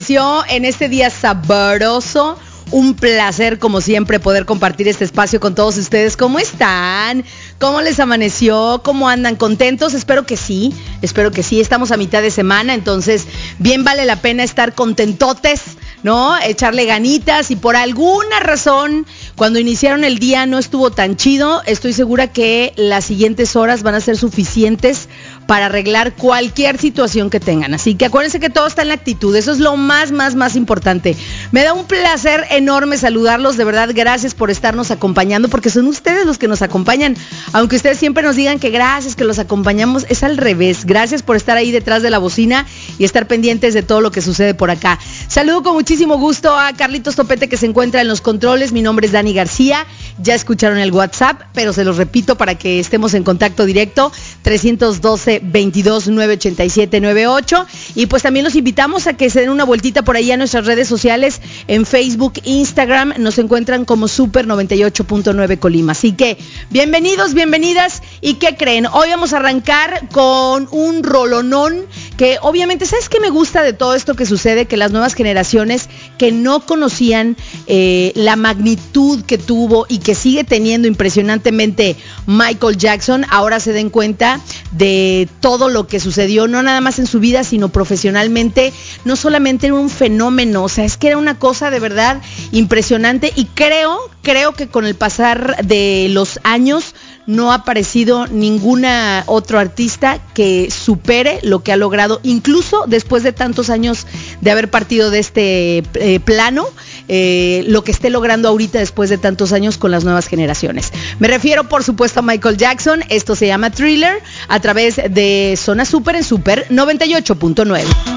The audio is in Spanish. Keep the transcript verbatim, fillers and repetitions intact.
En este día sabroso, un placer como siempre poder compartir este espacio con todos ustedes. ¿Cómo están? ¿Cómo les amaneció? ¿Cómo andan? ¿Contentos? Espero que sí, espero que sí. Estamos a mitad de semana, entonces bien vale la pena estar contentotes, ¿no? Echarle ganitas. Y por alguna razón, cuando iniciaron el día no estuvo tan chido, estoy segura que las siguientes horas van a ser suficientes para arreglar cualquier situación que tengan. Así que acuérdense que todo está en la actitud. Eso es lo más, más, más importante. Me da un placer enorme saludarlos. De verdad, gracias por estarnos acompañando, porque son ustedes los que nos acompañan. Aunque ustedes siempre nos digan que gracias, que los acompañamos, es al revés. Gracias por estar ahí detrás de la bocina y estar pendientes de todo lo que sucede por acá. Saludo con muchísimo gusto a Carlitos Topete, que se encuentra en los controles. Mi nombre es Dani García. Ya escucharon el WhatsApp, pero se los repito para que estemos en contacto directo. trescientos doce, veintidós, novecientos ochenta y siete, noventa y ocho. Y pues también los invitamos a que se den una vueltita por ahí a nuestras redes sociales. En Facebook, Instagram, nos encuentran como Super noventa y ocho punto nueve Colima. Así que bienvenidos, bienvenidas. ¿Y qué creen? Hoy vamos a arrancar con un rolonón que obviamente, ¿sabes qué me gusta de todo esto que sucede? Que las nuevas generaciones que no conocían eh, la magnitud que tuvo y que sigue teniendo impresionantemente Michael Jackson, ahora se den cuenta de todo lo que sucedió, no nada más en su vida, sino profesionalmente. No solamente era un fenómeno, o sea, es que era una cosa de verdad impresionante. Y creo, creo que con el pasar de los años no ha aparecido ninguna otro artista que supere lo que ha logrado, incluso después de tantos años de haber partido de este eh, plano, eh, lo que esté logrando ahorita después de tantos años con las nuevas generaciones. Me refiero, por supuesto, a Michael Jackson. Esto se llama Thriller, a través de Zona Super en Super noventa y ocho punto nueve.